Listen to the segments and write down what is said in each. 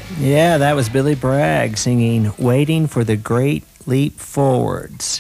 Yeah, that was Billy Bragg singing Waiting for the Great Leap Forwards.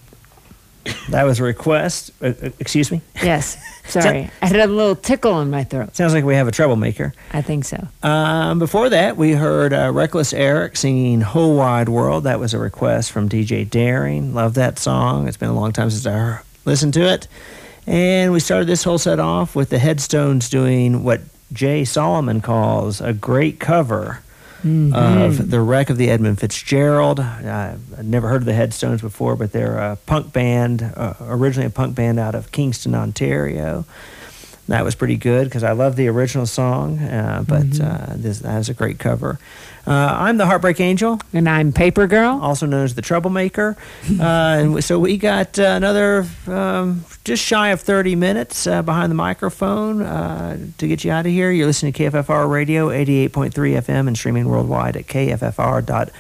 That was a request. Excuse me? Yes. Sorry. I had a little tickle in my throat. Sounds like we have a troublemaker. I think so. Before that, we heard Reckless Eric singing Whole Wide World. That was a request from DJ Daring. Love that song. It's been a long time since I listened to it. And we started this whole set off with the Headstones doing what Jay Solomon calls a great cover of The Wreck of the Edmund Fitzgerald. I'd never heard of the Headstones before, but they're a punk band, originally a punk band out of Kingston, Ontario. That was pretty good because I love the original song, but that was a great cover. I'm the Heartbreak Angel. And I'm Paper Girl. Also known as the Troublemaker. And so we got another just shy of 30 minutes behind the microphone to get you out of here. You're listening to KFFR Radio, 88.3 FM, and streaming worldwide at kffr.org.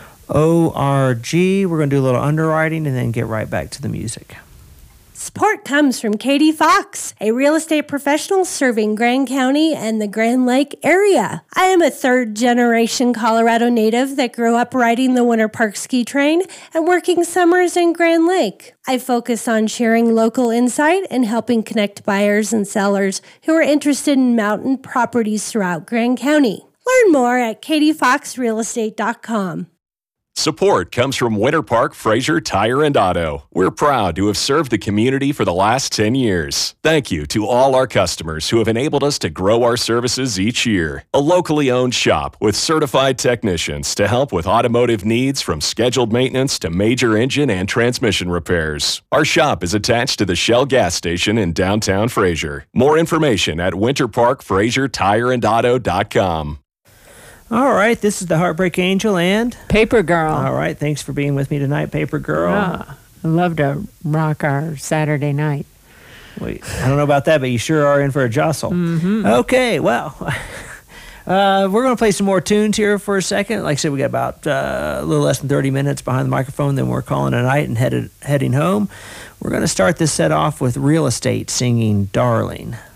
We're going to do a little underwriting and then get right back to the music. Support comes from Katie Fox, a real estate professional serving Grand County and the Grand Lake area. I am a third-generation Colorado native that grew up riding the Winter Park ski train and working summers in Grand Lake. I focus on sharing local insight and helping connect buyers and sellers who are interested in mountain properties throughout Grand County. Learn more at katiefoxrealestate.com. Support comes from Winter Park Fraser Tire and Auto. We're proud to have served the community for the last 10 years. Thank you to all our customers who have enabled us to grow our services each year. A locally owned shop with certified technicians to help with automotive needs from scheduled maintenance to major engine and transmission repairs. Our shop is attached to the Shell gas station in downtown Fraser. More information at winterparkfrasertireandauto.com. All right, this is the Heartbreak Angel and Paper Girl. All right, thanks for being with me tonight, Paper Girl. I love to rock our Saturday night. Wait, I don't know about that, but you sure are in for a jostle. Okay, well, we're going to play some more tunes here for a second. Like I said, we got about a little less than 30 minutes behind the microphone, then we're calling it a night and heading home. We're going to start this set off with Real Estate singing Darling.